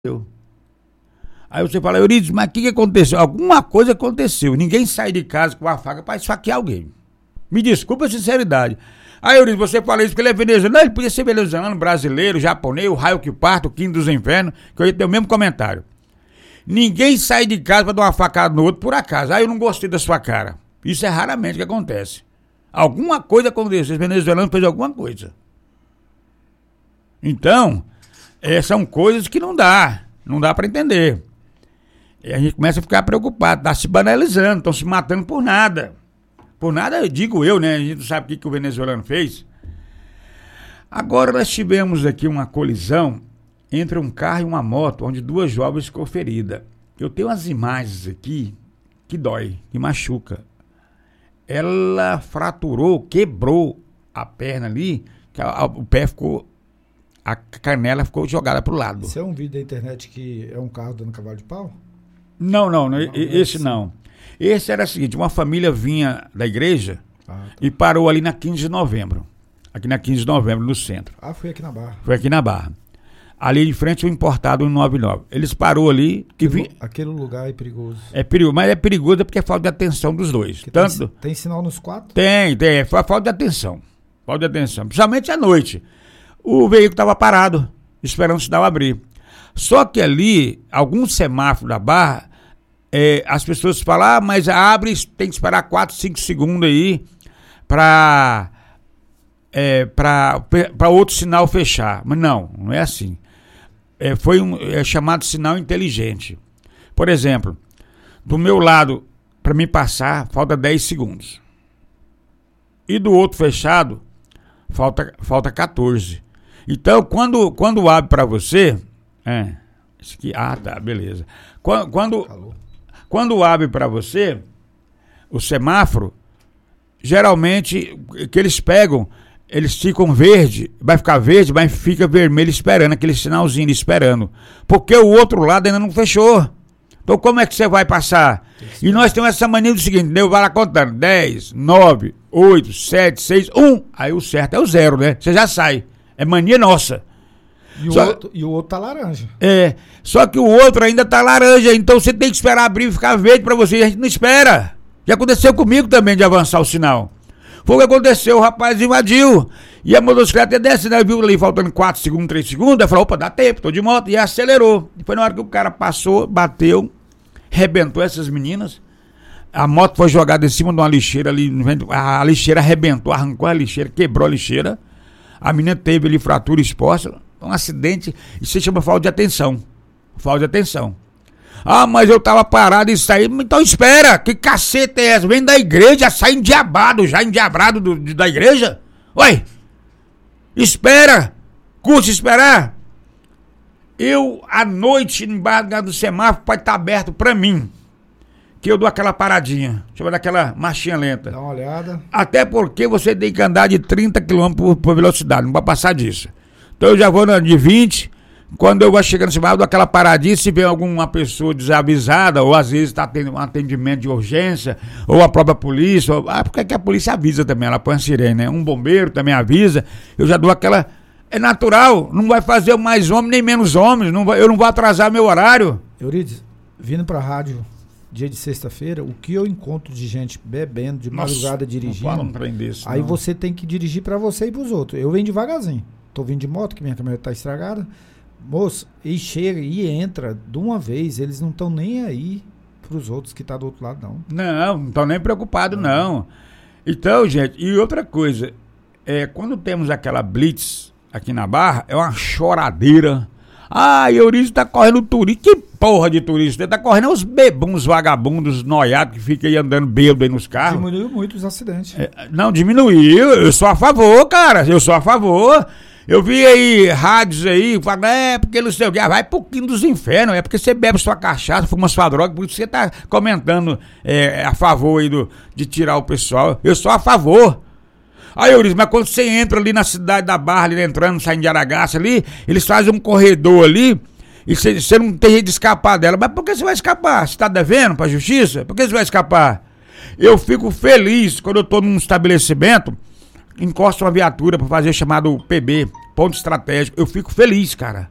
Aí você fala, Euridice, mas o que aconteceu? Alguma coisa aconteceu. Ninguém sai de casa com a faca pra esfaquear alguém. Me desculpa a sinceridade. Aí, Euridice, você fala isso porque ele é venezuelano. Não, ele podia ser venezuelano, brasileiro, japonês, o raio que parta, o quinto dos infernos, que eu ia ter o mesmo comentário. Ninguém sai de casa pra dar uma facada no outro por acaso. Aí eu não gostei da sua cara. Isso é raramente que acontece. Alguma coisa aconteceu. Os venezuelanos fez alguma coisa. Então, são coisas que não dá para entender. E a gente começa a ficar preocupado, tá se banalizando, estão se matando por nada. Por nada, digo eu, né? A gente não sabe o que o venezuelano fez. Agora nós tivemos aqui uma colisão entre um carro e uma moto, onde 2 jovens ficou feridas. Eu tenho umas imagens aqui que dói, que machuca. Ela fraturou, quebrou a perna ali, o pé ficou... A canela ficou jogada pro lado. Isso é um vídeo da internet que é um carro dando cavalo de pau? Não, esse não. Esse era o seguinte, uma família vinha da igreja e parou ali na 15 de novembro. Aqui na 15 de novembro, no centro. Foi aqui na Barra. Foi aqui na Barra. Ali de frente o importado 199. Eles parou ali... Aquele lugar é perigoso. É perigoso, mas é perigoso porque é falta de atenção dos dois. Tem sinal nos 4? Tem. Foi falta de atenção. Falta de atenção. Principalmente à noite. O veículo estava parado, esperando o sinal abrir. Só que ali, alguns semáforos da Barra, as pessoas falam, mas abre, tem que esperar 4, 5 segundos aí para outro sinal fechar. Mas não é assim. Foi chamado sinal inteligente. Por exemplo, do meu lado, para mim passar, falta 10 segundos. E do outro fechado, falta 14. Então, quando abre para você... Isso aqui, tá, beleza. Quando abre para você, o semáforo, geralmente, que eles pegam, eles ficam verde, vai ficar verde, mas fica vermelho esperando, aquele sinalzinho esperando. Porque o outro lado ainda não fechou. Então, como é que você vai passar? E nós temos essa mania do seguinte, eu vou lá contando, 10, 9, 8, 7, 6, 1. Aí o certo é o 0, né? Você já sai. É mania nossa. E o outro tá laranja. Só que o outro ainda tá laranja, então você tem que esperar abrir e ficar verde pra você. A gente não espera. Já aconteceu comigo também de avançar o sinal. Foi o que aconteceu, o rapaz invadiu. E a motocicleta desce, né? Viu ali faltando 4 segundos, 3 segundos. Aí falou, opa, dá tempo, tô de moto. E acelerou. E foi na hora que o cara passou, bateu, arrebentou essas meninas. A moto foi jogada em cima de uma lixeira ali. A lixeira arrebentou, arrancou a lixeira, quebrou a lixeira. A menina teve ali fratura exposta, um acidente, isso se chama falta de atenção. Falta de atenção. Mas eu tava parado e saí. Então espera, que caceta é essa? Vem da igreja, sai endiabrado da igreja? Ué, espera, custa esperar. Eu, à noite, embaixo do semáforo, pode estar aberto pra mim. Que eu dou aquela paradinha, deixa eu dar aquela marchinha lenta. Dá uma olhada. Até porque você tem que andar de 30 km por velocidade, não vai passar disso. Então eu já vou de 20, quando eu vou chegando no semáforo, eu dou aquela paradinha, se vê alguma pessoa desavisada, ou às vezes está tendo um atendimento de urgência, ou a própria polícia, porque a polícia avisa também, ela põe a sirene, né? Um bombeiro também avisa, eu já dou aquela... É natural, não vai fazer mais homens nem menos homens, eu não vou atrasar meu horário. Euridice, vindo pra rádio... Dia de sexta-feira, o que eu encontro de gente bebendo, de madrugada dirigindo, aí você tem que dirigir pra você e pros outros. Eu venho devagarzinho, tô vindo de moto, que minha caminhonete tá estragada. Moço, e chega e entra de uma vez, eles não estão nem aí pros outros que tá do outro lado, não. Não estão nem preocupados, não. Então, gente, e outra coisa, quando temos aquela blitz aqui na Barra, é uma choradeira. Euridice tá correndo turista. Que porra de turista? Tá correndo os bebuns vagabundos noiados que ficam aí andando bêbado aí nos carros. Diminuiu muito os acidentes. Não, diminuiu. Eu sou a favor, cara. Eu sou a favor. Eu vi aí rádios aí, falando, porque não sei o que. Vai pro quinto dos infernos. É porque você bebe sua cachaça, fuma sua droga, por isso você tá comentando a favor aí de tirar o pessoal. Eu sou a favor. Euridice, mas quando você entra ali na cidade da Barra, ali entrando, saindo de Aragaça ali, eles fazem um corredor ali e você não tem jeito de escapar dela. Mas por que você vai escapar? Você tá devendo pra justiça? Por que você vai escapar? Eu fico feliz quando eu tô num estabelecimento, encosto uma viatura pra fazer o chamado PB, ponto estratégico. Eu fico feliz, cara.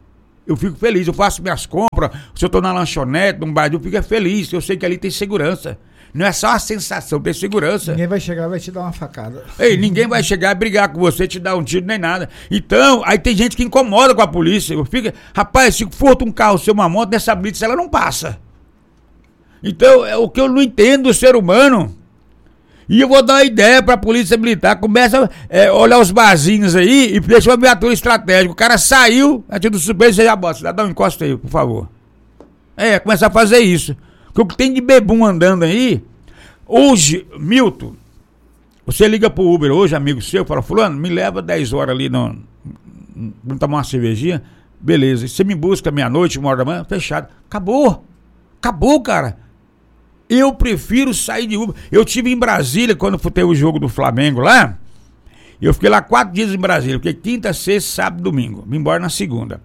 eu fico feliz, eu faço minhas compras, se eu tô na lanchonete, num bar, eu fico feliz, eu sei que ali tem segurança. Não é só a sensação, tem segurança. Ninguém vai chegar e vai te dar uma facada. Ei, ninguém vai chegar e brigar com você, te dar um tiro nem nada. Então, aí tem gente que incomoda com a polícia. Rapaz, se furta um carro seu, uma moto, nessa blitz, ela não passa. Então, é o que eu não entendo do ser humano. E eu vou dar uma ideia pra polícia militar. Começa a olhar os barzinhos aí e deixa uma viatura estratégica. O cara saiu, atira do suspeito, você já bota. Dá um encosto aí, por favor. Começa a fazer isso. Porque o que tem de bebum andando aí, hoje, Milton, você liga pro Uber hoje, amigo seu, fala, fulano, me leva 10 horas ali, vamos tomar uma cervejinha, beleza, você me busca meia-noite, 1 hora da manhã, fechado, acabou, cara, eu prefiro sair de Uber. Eu estive em Brasília, quando teve o jogo do Flamengo lá, eu fiquei lá 4 dias em Brasília, fiquei quinta, sexta, sábado, domingo, vim embora na segunda.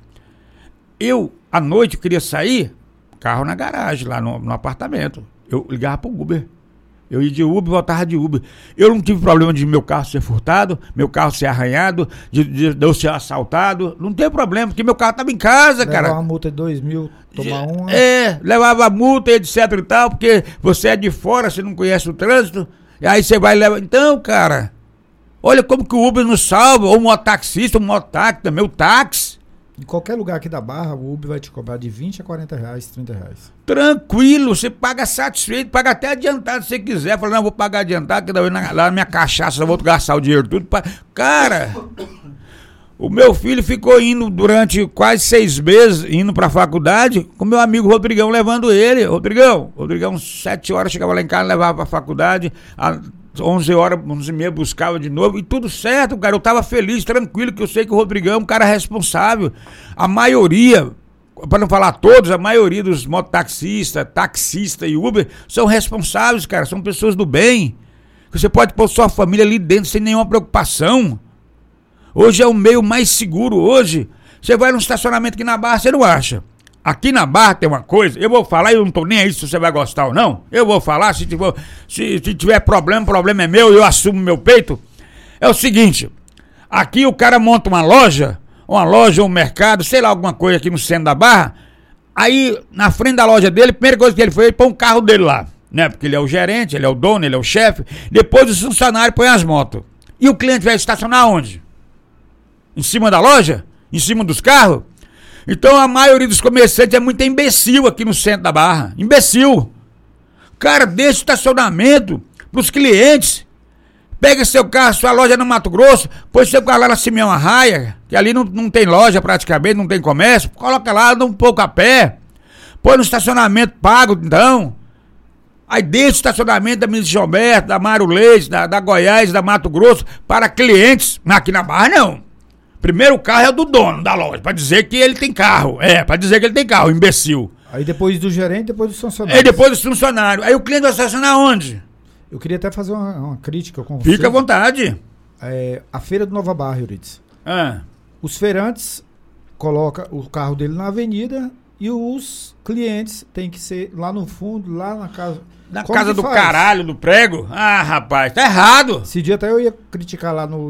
À noite, queria sair, carro na garagem, lá no apartamento. Eu ligava pro Uber. Eu ia de Uber, voltava de Uber. Eu não tive problema de meu carro ser furtado, meu carro ser arranhado, de eu ser assaltado. Não tem problema, porque meu carro estava em casa, cara. Levava uma multa de 2.000, tomar uma. Levava multa, etc e tal, porque você é de fora, você não conhece o trânsito. E aí você vai levar. Então, cara, olha como que o Uber nos salva, ou um mototaxista, um mototáxi também, o táxi. Em qualquer lugar aqui da Barra, o Uber vai te cobrar de 20 a 40 reais, 30 reais. Tranquilo, você paga satisfeito, paga até adiantado se você quiser. Fala, não, vou pagar adiantado, que lá na minha cachaça eu vou gastar o dinheiro tudo. Cara, o meu filho ficou indo durante quase 6 meses, indo pra faculdade, com meu amigo Rodrigão levando ele. Rodrigão, 7 horas chegava lá em casa, levava pra faculdade, 11 horas, 11h30 buscava de novo, e tudo certo, cara, eu tava feliz, tranquilo, que eu sei que o Rodrigão é um cara responsável. A maioria, para não falar todos, a maioria dos mototaxistas, taxista e Uber são responsáveis, cara, são pessoas do bem. Você pode pôr sua família ali dentro sem nenhuma preocupação. Hoje é o meio mais seguro, hoje. Você vai num estacionamento aqui na Barra, você não acha. Aqui na Barra tem uma coisa, eu vou falar, eu não tô nem aí se você vai gostar ou não. Eu vou falar, se tiver problema, o problema é meu, eu assumo meu peito. É o seguinte, aqui o cara monta uma loja, um mercado, sei lá, alguma coisa aqui no centro da Barra. Aí, na frente da loja dele, a primeira coisa que ele foi, ele põe um carro dele lá, né? Porque ele é o gerente, ele é o dono, ele é o chefe. Depois os funcionários põem as motos. E o cliente vai estacionar onde? Em cima da loja? Em cima dos carros? Então a maioria dos comerciantes é muito imbecil aqui no centro da Barra. Imbecil. Cara, deixa estacionamento pros clientes. Pega seu carro, sua loja no Mato Grosso, põe seu carro lá na Simeão Arraia, que ali não tem loja praticamente, não tem comércio. Coloca lá, anda um pouco a pé. Põe no estacionamento pago, então. Aí deixa o estacionamento da Ministro Gilberto, da Mário Leite, da Goiás, da Mato Grosso, para clientes. Mas aqui na Barra não. Primeiro o carro é do dono da loja, pra dizer que ele tem carro. Pra dizer que ele tem carro, imbecil. Aí depois do gerente, depois dos funcionários. Depois dos funcionários. Aí o cliente vai estacionar onde? Eu queria até fazer uma crítica com você. Fica à vontade. A feira do Nova Barra, Euridice. Os feirantes colocam o carro dele na avenida e os clientes têm que ser lá no fundo, lá na casa... Na casa do caralho, do prego? Ah, rapaz, tá errado. Esse dia até eu ia criticar lá no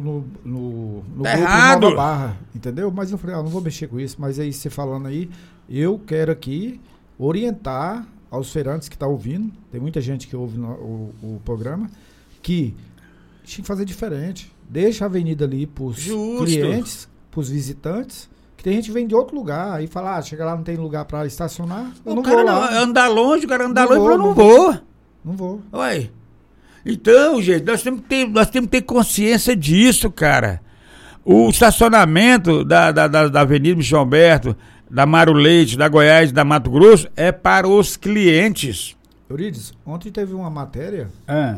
tá grupo errado. Nova Barra, entendeu? Mas eu falei, não vou mexer com isso. Mas aí você falando aí, eu quero aqui orientar aos feirantes que tá ouvindo, tem muita gente que ouve o programa, que tinha que fazer diferente. Deixa a avenida ali pros clientes, pros visitantes, que tem gente que vem de outro lugar, aí fala, chega lá, não tem lugar pra estacionar, eu não vou lá. Andar longe, o cara andar longe, eu não vou. Não vou. Ué. Então, gente, nós temos que ter consciência disso, cara. O estacionamento da Avenida Michel Alberto, da Mário Leite, da Goiás, da Mato Grosso, é para os clientes. Euridice, ontem teve uma matéria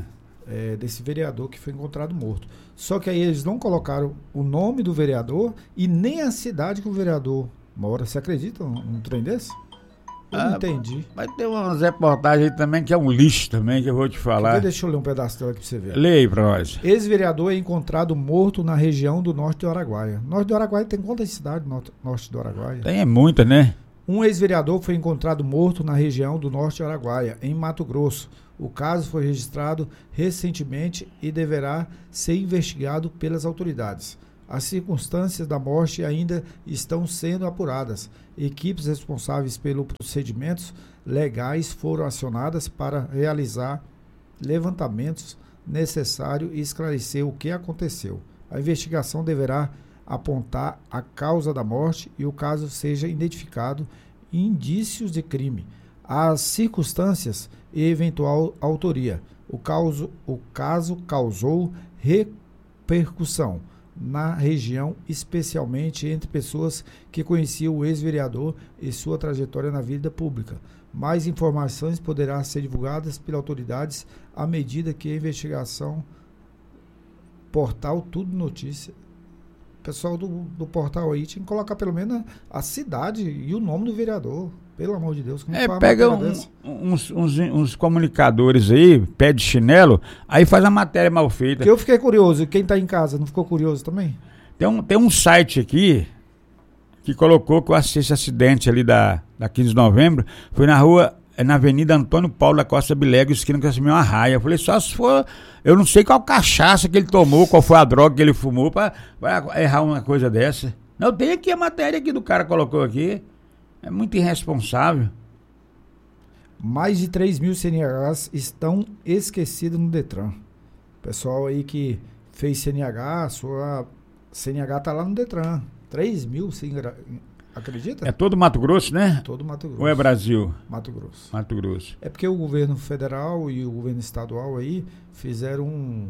desse vereador que foi encontrado morto. Só que aí eles não colocaram o nome do vereador e nem a cidade que o vereador mora. Você acredita num trem desse? Eu não entendi. Mas tem umas reportagens aí também que é um lixo também, que eu vou te falar. Deixa eu ler um pedaço dela aqui pra você ver. Lê aí pra nós. Ex-vereador é encontrado morto na região do norte do Araguaia. Norte do Araguaia tem quantas cidades norte do Araguaia? Tem muita, né? Um ex-vereador foi encontrado morto na região do norte do Araguaia, em Mato Grosso. O caso foi registrado recentemente e deverá ser investigado pelas autoridades. As circunstâncias da morte ainda estão sendo apuradas. Equipes responsáveis pelos procedimentos legais foram acionadas para realizar levantamentos necessários e esclarecer o que aconteceu. A investigação deverá apontar a causa da morte e o caso seja identificado indícios de crime, as circunstâncias e eventual autoria. O caso causou repercussão na região, especialmente entre pessoas que conheciam o ex-vereador e sua trajetória na vida pública. Mais informações poderão ser divulgadas pelas autoridades à medida que a investigação. Portal Tudo Notícia. Pessoal do portal aí tinha que colocar pelo menos a cidade e o nome do vereador. Pelo amor de Deus. Pega uns comunicadores aí, pé de chinelo, aí faz a matéria mal feita. Porque eu fiquei curioso. Quem tá em casa não ficou curioso também? Tem um site aqui que colocou que eu assisti esse acidente ali da 15 de novembro. Foi na Avenida Antônio Paulo da Costa Bilego, esquina que assumiu uma raia. Eu falei, só se for. Eu não sei qual cachaça que ele tomou, qual foi a droga que ele fumou pra errar uma coisa dessa. Não, tem aqui a matéria que do cara colocou aqui. É muito irresponsável. Mais de 3 mil CNHs estão esquecidos no Detran. Pessoal aí que fez CNH, sua CNH tá lá no Detran. 3 mil, acredita? É todo Mato Grosso, né? Todo Mato Grosso. Ou é Brasil? Mato Grosso. Mato Grosso. É porque o governo federal e o governo estadual aí fizeram um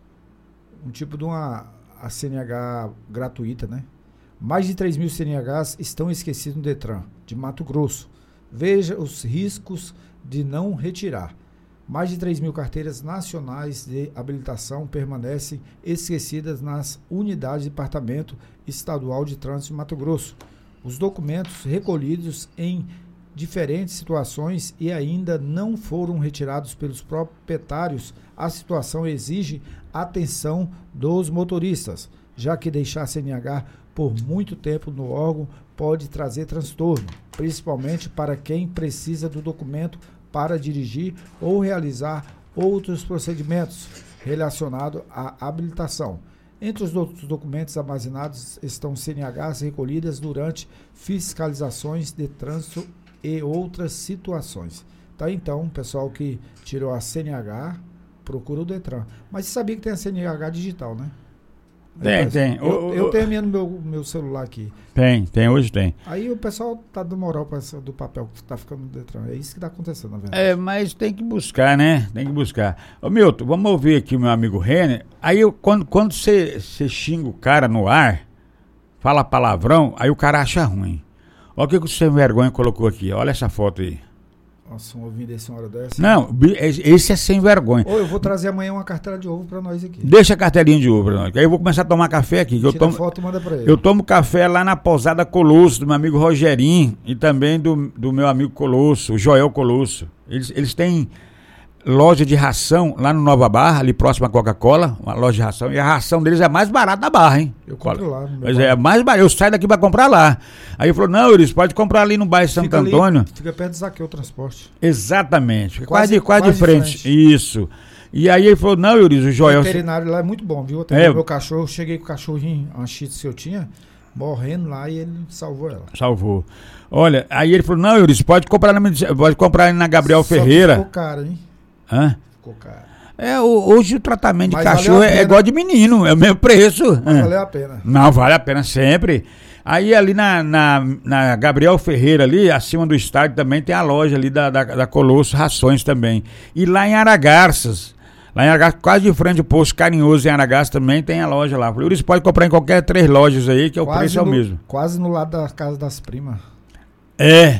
tipo de a CNH gratuita, né? Mais de 3 mil CNHs estão esquecidos no Detran de Mato Grosso. Veja os riscos de não retirar. Mais de 3 mil carteiras nacionais de habilitação permanecem esquecidas nas unidades de Departamento Estadual de Trânsito de Mato Grosso. Os documentos recolhidos em diferentes situações e ainda não foram retirados pelos proprietários, a situação exige atenção dos motoristas, já que deixar a CNH por muito tempo no órgão pode trazer transtorno, principalmente para quem precisa do documento para dirigir ou realizar outros procedimentos relacionados à habilitação. Entre os outros documentos armazenados estão CNHs recolhidas durante fiscalizações de trânsito e outras situações. Tá, então, pessoal que tirou a CNH, procura o Detran. Mas você sabia que tem a CNH digital, né? Tem. Eu tenho a minha no meu celular aqui. Hoje tem. Aí o pessoal tá dando moral pra do papel que tá ficando no Detran. É isso que tá acontecendo, na verdade. Mas tem que buscar, né? Tem que buscar. Ô Milton, vamos ouvir aqui o meu amigo Renner. Aí quando você xinga o cara no ar, fala palavrão, aí o cara acha ruim. Olha o que o Sem Vergonha colocou aqui. Olha essa foto aí. Nossa, um ouvido desse uma hora dessa. Não, esse é sem vergonha. Eu vou trazer amanhã uma cartela de ovo pra nós aqui. Deixa a cartelinha de ovo pra nós. Aí eu vou começar a tomar café aqui. Que Tira a foto e manda pra ele. Eu tomo café lá na Pousada Colosso, do meu amigo Rogerinho e também do meu amigo Colosso, o Joel Colosso. Eles têm loja de ração lá no Nova Barra, ali próximo à Coca-Cola, uma loja de ração. E a ração deles é mais barata da Barra, hein? Eu compro lá. Mas é mais barato. Eu saio daqui pra comprar lá. Aí ele falou, não, Euris, pode comprar ali no bairro Santo Antônio. Fica perto do Zaqueu Transporte. Exatamente. Fica quase de frente. Isso. E aí ele falou, não, Euris, o Joel... O veterinário lá é muito bom, viu? Até meu cachorro, eu cheguei com o cachorrinho, uma shih tzu que eu tinha, morrendo lá e ele salvou ela. Salvou. Olha, aí ele falou, não, Euris, pode comprar na Gabriel Ferreira. Ficou caro, hein? Hã? Ficou caro. Hoje o tratamento de cachorro é igual de menino, é o mesmo preço. Mas valeu a pena. Não, vale a pena sempre. Aí ali na Gabriel Ferreira ali, acima do estádio também tem a loja ali da Colosso Rações também. E lá em Aragarças, quase de frente ao Posto Carinhoso em Aragarças também tem a loja lá. Por isso pode comprar em qualquer 3 lojas aí que o preço é o mesmo. Quase no lado da casa das primas. É.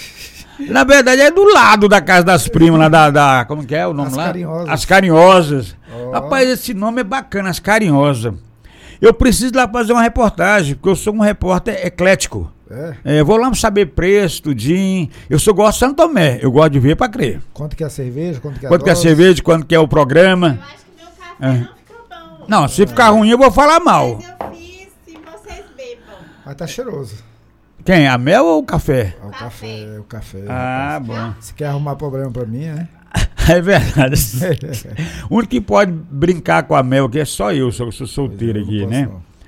Na verdade é do lado da casa das primas lá como que é o nome As lá? Carinhosas. As Carinhosas. Oh. Rapaz, esse nome é bacana, As Carinhosas. Eu preciso lá fazer uma reportagem, porque eu sou um repórter eclético. Eu vou lá saber preço, tudinho. Gosto de Santo Tomé, eu gosto de ver pra crer. Quanto que é a cerveja, quanto que é a cerveja, quanto que é o programa. Eu acho que meu café não ficou bom. Não, se ficar ruim eu vou falar mal. Mas eu fiz se vocês bebam. Mas tá cheiroso. Quem? A mel ou o café? O café. Ah, bom. Se quer arrumar problema pra mim, né? É verdade. O único que pode brincar com a mel aqui é só eu sou solteiro aqui, né?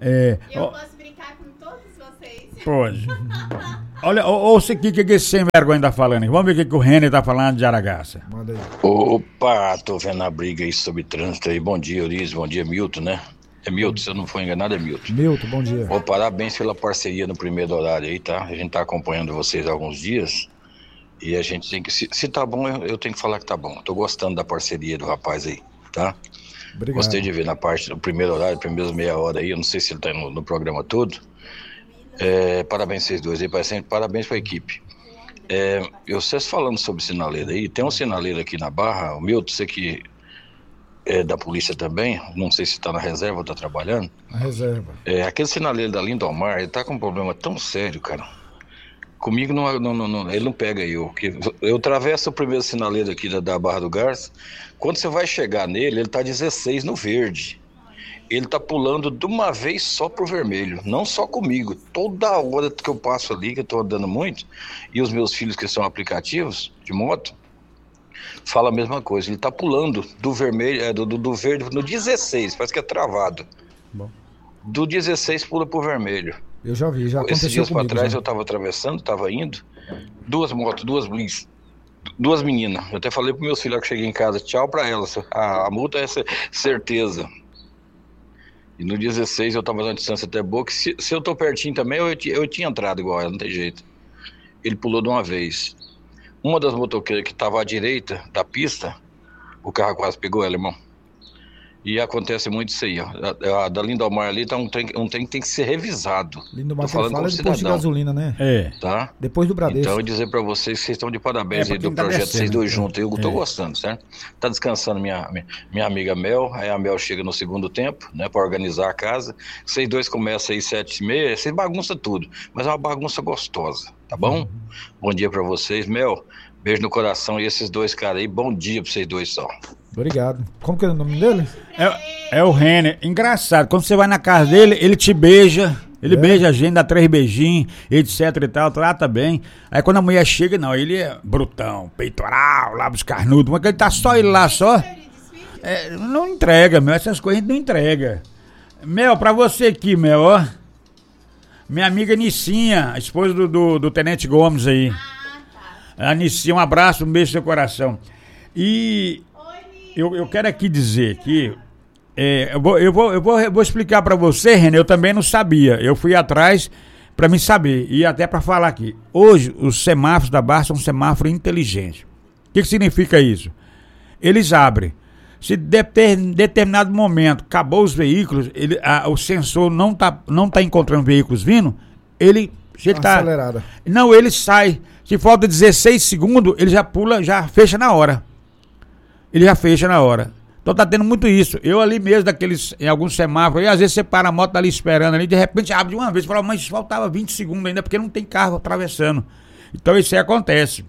Eu posso brincar com todos vocês. Pode. Olha, ouça aqui o que esse sem vergonha tá falando. Vamos ver o que o Renner tá falando de Aragaça. Manda aí. Opa, tô vendo a briga aí sobre trânsito aí. Bom dia, Ulisses. Bom dia, Milton, né? É Milton, se eu não for enganado, é Milton. Milton, bom dia. Parabéns pela parceria no primeiro horário aí, tá? A gente tá acompanhando vocês há alguns dias. E a gente tem que... Se tá bom, eu tenho que falar que tá bom. Tô gostando da parceria do rapaz aí, tá? Obrigado. Gostei de ver na parte do primeiro horário, primeiras meia hora aí. Eu não sei se ele tá no programa todo. Parabéns vocês dois aí, parabéns pra equipe. Vocês falando sobre sinaleira aí, tem um sinaleiro aqui na Barra, o Milton, você que é da polícia também, não sei se tá na reserva ou tá trabalhando. Na reserva. Aquele sinaleiro da Lindomar, ele tá com um problema tão sério, cara. Comigo ele não pega eu atravesso o primeiro sinaleiro aqui da Barra do Garça. Quando você vai chegar nele, ele tá 16 no verde. Ele tá pulando de uma vez só pro vermelho, não só comigo. Toda hora que eu passo ali, que eu tô andando muito, e os meus filhos que são aplicativos de moto, fala a mesma coisa. Ele tá pulando do vermelho, do verde no 16, parece que é travado. Bom. Do 16 pula pro vermelho. Eu já vi, já aconteceu Esses dias comigo. pra trás já. eu tava atravessando, tava indo, duas motos, duas Blitz, duas meninas. Eu até falei pros meus filhos que cheguei em casa, tchau pra elas, a multa é certeza. E no 16 eu tava numa distância até boa, que se eu tô pertinho também, eu tinha entrado igual ela, não tem jeito. Ele pulou de uma vez. Uma das motoqueiras que tava à direita da pista, o carro quase pegou ela, irmão. E acontece muito isso aí, ó. A da Lindomar ali tá um trem que tem que ser revisado. Lindomar Tô falando fala como de posto de cidadão. gasolina, né? Tá? Depois do Bradesco. Então eu dizer pra vocês que vocês estão de parabéns aí do tá projeto, descendo, vocês dois juntos. Eu tô gostando, certo? Tá descansando minha amiga Mel, aí a Mel chega no segundo tempo, né, pra organizar a casa. Vocês dois começam aí 7h30, vocês bagunçam tudo, mas é uma bagunça gostosa, tá bom? Bom dia pra vocês, Mel. Beijo no coração e esses dois caras aí, bom dia pra vocês dois só. Obrigado. Como que é o nome dele? É o Renner. Engraçado, quando você vai na casa dele, ele te beija. Ele beija a gente, dá 3 beijinhos, etc e tal, trata bem. Aí quando a mulher chega, não, ele é brutão, peitoral, lábios carnudos, mas ele tá só ele lá, só. Não entrega, Mel, essas coisas a gente não entrega. Mel, pra você aqui, Mel, ó. Minha amiga Nicinha, a esposa do Tenente Gomes aí. A Nicinha, um abraço, um beijo no seu coração. E eu quero aqui dizer que eu vou explicar pra você, René, eu também não sabia. Eu fui atrás pra me saber e até pra falar aqui. Hoje, os semáforos da Barra são semáforos inteligentes. O que significa isso? Eles abrem. Se em determinado momento acabou os veículos, o sensor não tá encontrando veículos vindo, ele tá acelerada. Não, ele sai. Se falta 16 segundos, ele já pula, já fecha na hora. Ele já fecha na hora. Então tá tendo muito isso. Eu ali mesmo, em alguns semáforos, às vezes você para a moto ali esperando ali, de repente abre de uma vez, fala, mas faltava 20 segundos ainda, porque não tem carro atravessando. Então isso aí acontece.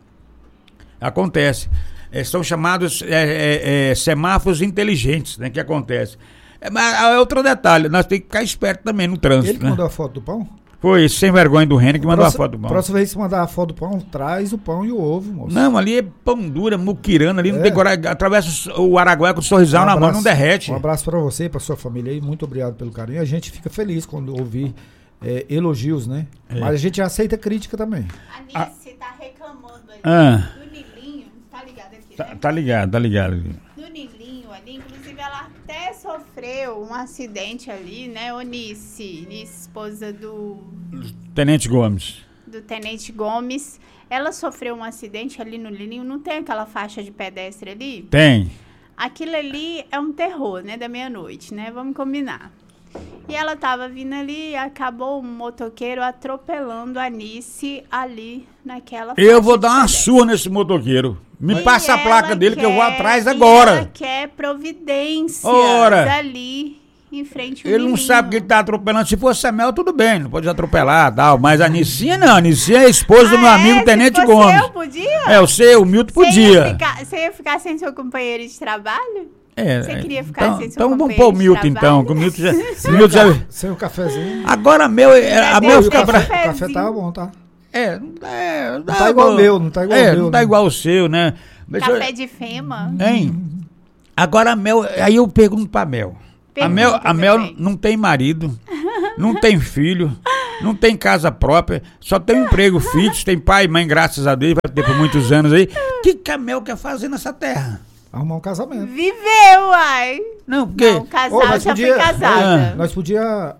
São chamados semáforos inteligentes, né, que acontece. Mas é outro detalhe, nós temos que ficar esperto também no trânsito. Ele que mandou a foto do pão? Foi esse sem vergonha do Renner que mandou a foto do pão. Próxima vez que mandar a foto do pão, traz o pão e o ovo, moço. Não, ali é pão dura, muquirana, ali não tem coragem, atravessa o Araguaia com o sorrisal na mão, não derrete. Um abraço pra você e pra sua família aí, muito obrigado pelo carinho. A gente fica feliz quando ouvir elogios, né? Mas a gente aceita crítica também. A Nice tá reclamando ali do Nilinho, tá ligado aqui, né? Tá ligado. Do Nilinho ali, inclusive ela até sofreu um acidente ali, né, Nice, esposa do Tenente Gomes. Do Tenente Gomes. Ela sofreu um acidente ali no Nilinho, não tem aquela faixa de pedestre ali? Tem. Aquilo ali é um terror, né, da meia-noite, né, vamos combinar. E ela tava vindo ali e acabou um motoqueiro atropelando a Nice ali naquela faixa. Eu vou dar uma surra nesse motoqueiro. Me passa a placa dele que eu vou atrás agora. Ela quer providência ali em frente ao Ele não sabe que ele tá atropelando. Se fosse a Mel, tudo bem, não pode atropelar e tal. Mas a Nicinha não. A Nicinha é a esposa do meu amigo Tenente Gomes. Eu podia? O Milton podia. Você ia ficar sem seu companheiro de trabalho? Você queria ficar então, sem seu então companheiro vamos pôr o Milton, então. Que o Milton já... Sem o cafezinho. Agora a Mel fica brava. O café tá bom, tá? Não tá igual o meu, não tá igual o meu. Não tá igual o seu, né? Café de fema. Hein? Agora a Mel, aí eu pergunto pra Mel. A Mel não tem marido. não tem filho, não tem casa própria, só tem um emprego fixo, tem pai e mãe, graças a Deus, vai ter por muitos anos aí. O que a Mel quer fazer nessa terra? Arrumar um casamento. Viveu, uai. Não, porque... Não, casar, já fui casada. Nós podia...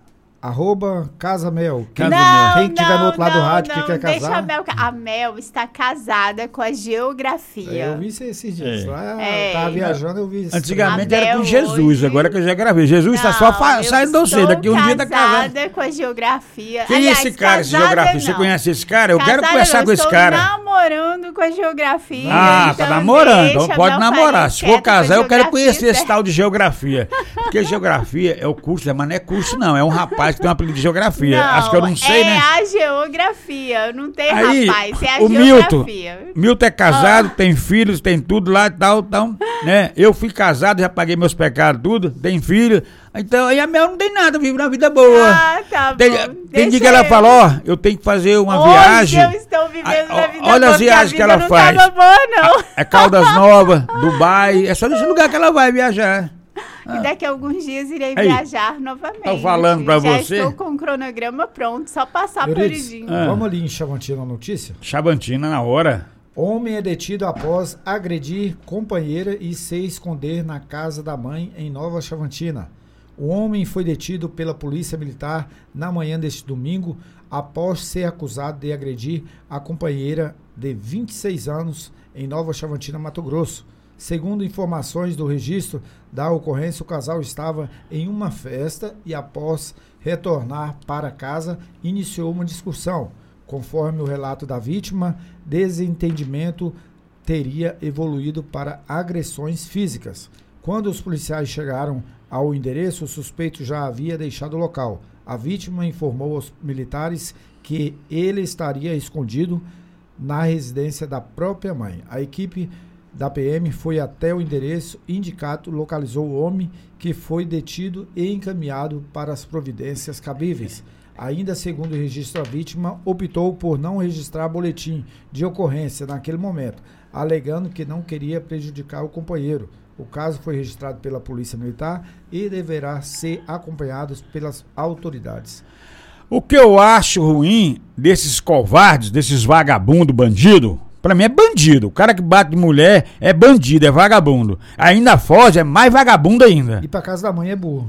@casamel. Quem tiver no outro lado do rádio que quer casar. A Mel está casada com a geografia. Eu vi isso esses dias. Tava viajando, eu vi isso. Antigamente era com Jesus, hoje... agora que eu já gravei. Jesus está só saindo de você. Daqui um dia tá casado. Casada com a geografia. Quem é esse cara, esse geografia? Você conhece esse cara? Eu quero conversar com esse cara. Namorando com a geografia. Então tá namorando. Então pode namorar. Se for casar, eu quero conhecer esse tal de geografia. Porque geografia é o curso, mas não é curso, não. É um rapaz que tem um apelido de geografia. Não, acho que eu não sei, né? É a geografia. Não tem aí, rapaz, é a o geografia. Milton é casado, tem filhos, tem tudo lá e tal, né? Eu fui casado, já paguei meus pecados, tudo, tem filho. Então, aí a Mel não tem nada, vive uma vida boa. Tá Tem dia que ela fala, ó, eu tenho que fazer uma viagem. Eu estou vivendo uma vida olha boa, as viagens que ela faz. Boa, não. É Caldas Novas, Dubai, é só nesse lugar que ela vai viajar. E daqui a alguns dias irei viajar novamente. Tô falando pra você. Já estou com o cronograma pronto, só passar por Irinho. Vamos ali em Chavantina a notícia? Chavantina na hora. Homem é detido após agredir companheira e se esconder na casa da mãe em Nova Chavantina. O homem foi detido pela Polícia Militar na manhã deste domingo após ser acusado de agredir a companheira de 26 anos em Nova Chavantina, Mato Grosso. Segundo informações do registro da ocorrência, o casal estava em uma festa e, após retornar para casa, iniciou uma discussão. Conforme o relato da vítima, desentendimento teria evoluído para agressões físicas. Quando os policiais chegaram ao endereço, o suspeito já havia deixado o local. A vítima informou aos militares que ele estaria escondido na residência da própria mãe. A equipe da PM foi até o endereço indicado, localizou o homem, que foi detido e encaminhado para as providências cabíveis. Ainda segundo o registro, a vítima optou por não registrar boletim de ocorrência naquele momento, alegando que não queria prejudicar o companheiro. O caso foi registrado pela Polícia Militar e deverá ser acompanhado pelas autoridades. O que eu acho ruim desses covardes, desses vagabundos, bandidos, pra mim é bandido. O cara que bate mulher é bandido, é vagabundo. Ainda foge, é mais vagabundo ainda. E pra casa da mãe é burro.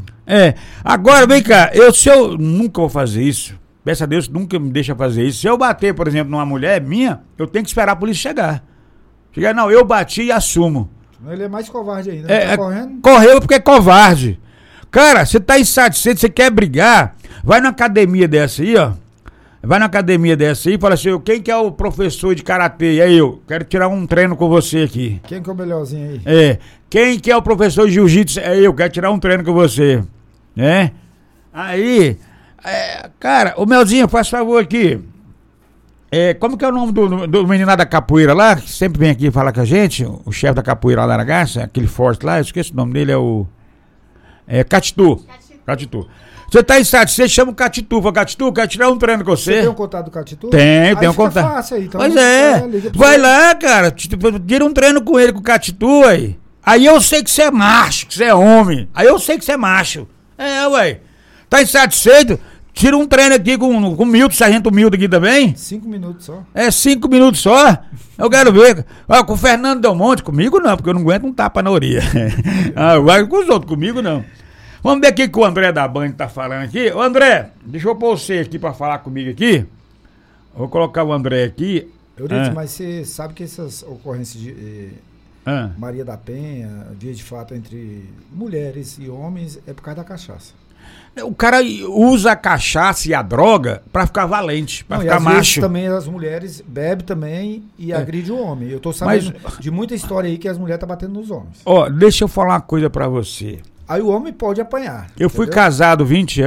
Agora vem cá, se eu nunca vou fazer isso, peço a Deus nunca me deixa fazer isso. Se eu bater, por exemplo, numa mulher minha, eu tenho que esperar a polícia chegar. Não, eu bati e assumo. Ele é mais covarde ainda. Tá correndo? Correu porque é covarde. Cara, você tá insatisfeito, você quer brigar, vai numa academia dessa aí, ó. Vai na academia dessa aí e fala assim, quem que é o professor de karatê? É eu, quero tirar um treino com você aqui. Quem que é o melhorzinho aí? Quem que é o professor de jiu-jitsu? É eu, quero tirar um treino com você. Aí, cara, ô Melzinho, faz favor aqui. Como que é o nome do menino lá da capoeira lá, que sempre vem aqui falar com a gente, o chefe da capoeira lá na Garça, aquele forte lá, eu esqueci o nome dele, Catitu. Você tá insatisfeito, chama o Catitu. Fala, Catitu, quero tirar um treino com você. Você tem um contato do Catitu? Tem um contato. Fácil aí, então. Pois vai lá, cara, tira um treino com ele, com o Catitu aí. Aí eu sei que você é macho, que você é homem. Aí eu sei que você é macho. Ué. Tá insatisfeito? Tira um treino aqui com o Milton, sargento Milton aqui também. 5 minutos só. 5 minutos só? Eu quero ver. Com o Fernando Del Monte, comigo não, porque eu não aguento um tapa na orelha. Vai com os outros, comigo não. Vamos ver aqui que o André da Band tá falando aqui. Ô André, deixa eu pôr você aqui pra falar comigo aqui. Vou colocar o André aqui. Euridice, mas você sabe que essas ocorrências de Maria da Penha, via de fato entre mulheres e homens, é por causa da cachaça. O cara usa a cachaça e a droga pra ficar valente, pra ficar macho. Vezes também as mulheres bebem também e agride o homem. Eu tô sabendo de muita história aí que as mulheres tá batendo nos homens. Deixa eu falar uma coisa pra você. Aí o homem pode apanhar. Eu fui casado 20 anos.